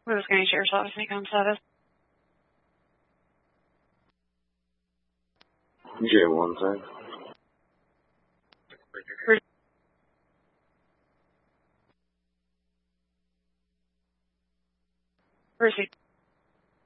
Lewis County Sheriff's Office, Macomb status. J1, sir. Proceed.